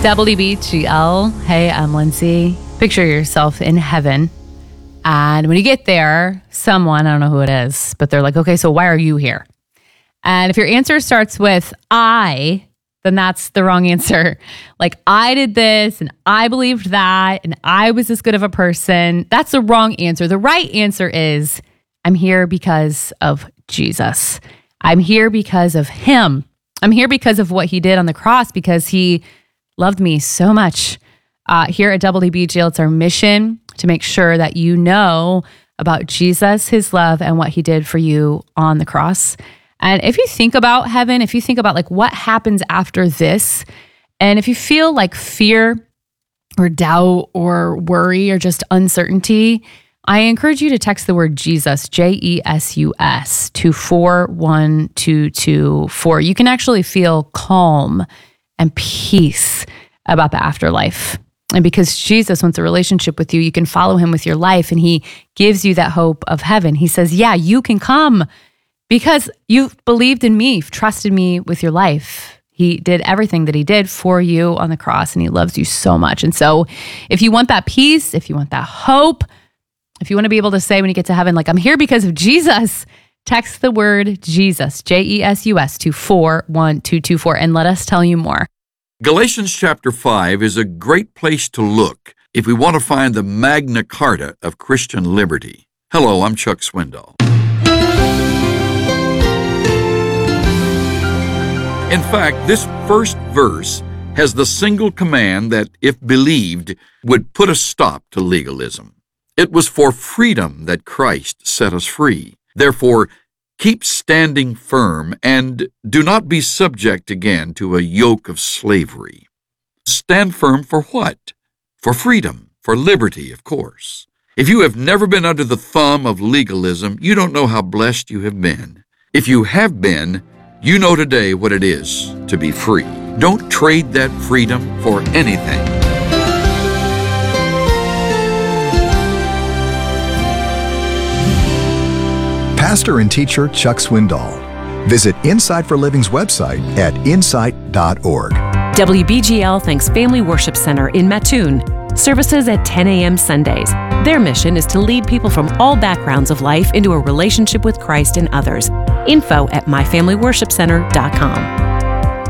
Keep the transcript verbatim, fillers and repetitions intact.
W B G L. Hey, I'm Lindsay. Picture yourself in heaven. And when you get there, someone, I don't know who it is, but they're like, okay, so why are you here? And if your answer starts with I, then that's the wrong answer. Like, I did this and I believed that and I was this good of a person. That's the wrong answer. The right answer is, I'm here because of Jesus. I'm here because of him. I'm here because of what he did on the cross, because he loved me so much. Uh, here at W B G L, it's our mission to make sure that you know about Jesus, his love, and what he did for you on the cross. And if you think about heaven, if you think about like what happens after this, and if you feel like fear or doubt or worry or just uncertainty, I encourage you to text the word Jesus, J E S U S, to four one two two four. You can actually feel calm and peace about the afterlife. And because Jesus wants a relationship with you, you can follow him with your life, and he gives you that hope of heaven. He says, yeah, you can come because you've believed in me, you've trusted me with your life. He did everything that he did for you on the cross, and he loves you so much. And so if you want that peace, if you want that hope, if you want to be able to say when you get to heaven, like, I'm here because of Jesus, text the word Jesus, J E S U S, to four one two two four, and let us tell you more. Galatians chapter five is a great place to look if we want to find the Magna Carta of Christian liberty. Hello, I'm Chuck Swindoll. In fact, this first verse has the single command that, if believed, would put a stop to legalism. It was for freedom that Christ set us free. Therefore, keep standing firm and do not be subject again to a yoke of slavery. Stand firm for what? For freedom, for liberty, of course. If you have never been under the thumb of legalism, you don't know how blessed you have been. If you have been, you know today what it is to be free. Don't trade that freedom for anything. Pastor and teacher Chuck Swindoll. Visit Insight for Living's website at insight dot org. W B G L thanks Family Worship Center in Mattoon. Services at ten a.m. Sundays. Their mission is to lead people from all backgrounds of life into a relationship with Christ and others. Info at my family worship center dot com.